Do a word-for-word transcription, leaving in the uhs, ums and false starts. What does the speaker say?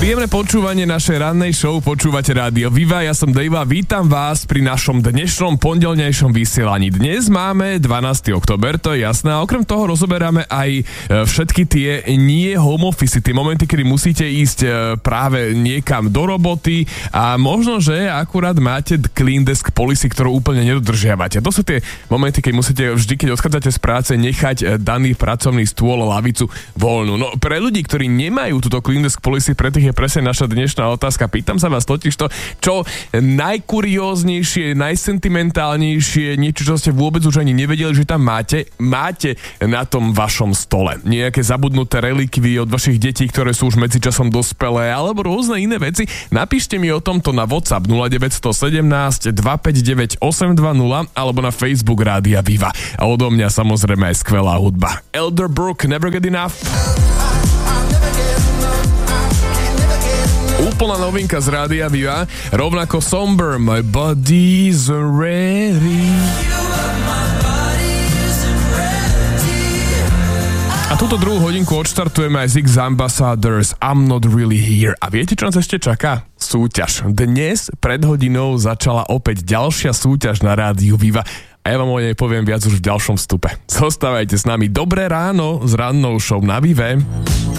Príjemné počúvanie našej rannej show, počúvate Rádio Viva, ja som Dejva, vítam vás pri našom dnešnom pondelnejšom vysielaní. Dnes máme dvanásteho október, to je jasné, a okrem toho rozoberáme aj všetky tie nie home office, tie momenty, kedy musíte ísť práve niekam do roboty a možno, že akurát máte clean desk policy, ktorú úplne nedodržiavate. To sú tie momenty, keď musíte vždy, keď odchádzate z práce, nechať daný pracovný stôl a lavicu voľnú. No pre ľudí, ktorí nemajú túto clean desk policy, pre tých je presne naša dnešná otázka. Pýtam sa vás totižto, čo najkurióznejšie, najsentimentálnejšie, niečo, čo ste vôbec už ani nevedeli, že tam máte, máte na tom vašom stole. Nejaké zabudnuté relikvie od vašich detí, ktoré sú už medzičasom dospelé, alebo rôzne iné veci. Napíšte mi o tomto na WhatsApp nula deväť jedna sedem dva päť deväť osem dva nula alebo na Facebook Rádia Viva. A odo mňa samozrejme aj skvelá hudba. Elderbrook, Never Get Enough. Úplná novinka z Rádia Viva, rovnako Somber, My Body's Ready. A túto druhú hodinku odštartujeme aj z X Ambassadors, I'm Not Really Here. A viete, čo nás ešte čaká? Súťaž. Dnes pred hodinou začala opäť ďalšia súťaž na Rádiu Viva. A ja vám o nej poviem viac už v ďalšom vstupe. Zostávajte s nami. Dobré ráno s rannou show na Vive.